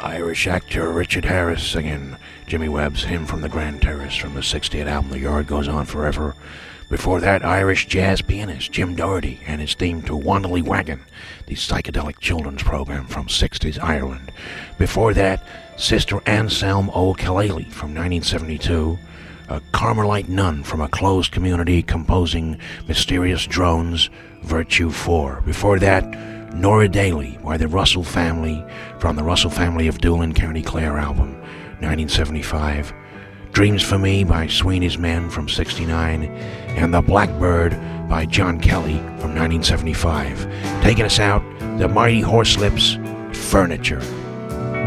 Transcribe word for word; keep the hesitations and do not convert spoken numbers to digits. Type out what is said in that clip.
Irish actor Richard Harris singing Jimmy Webb's Hymn from the Grand Terrace from the sixtieth album The Yard Goes On Forever. Before that, Irish jazz pianist Jim Doherty and his theme to Wanderly Wagon, the psychedelic children's program from sixties Ireland. Before that, Sister Anselm O'Kalele from nineteen seventy-two, a Carmelite nun from a closed community composing Mysterious Drones, Virtue four. Before that, Nora Daly by the Russell Family from the Russell Family of Doolin, County Clare album, nineteen seventy-five. Dreams for Me by Sweeney's Men from sixty-nine, and The Blackbird by John Kelly from nineteen seventy-five. Taking us out, the Mighty Horselips, Furniture.